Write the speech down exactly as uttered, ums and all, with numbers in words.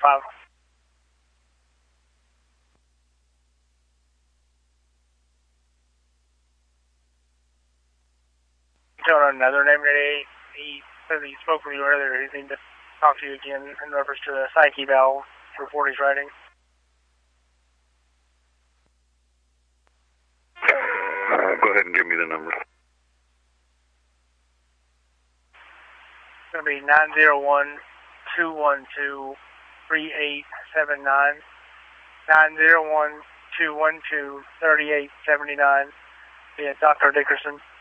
five. Tell another name that he, he says he spoke with you earlier. He needs to talk to you again in reference to the psyche valve report he's writing. Uh, go ahead and give me the number. It's going to be nine zero one, two one two, three eight seven nine. nine zero one, two one two, three eight seven nine. Yeah, Doctor Dickerson.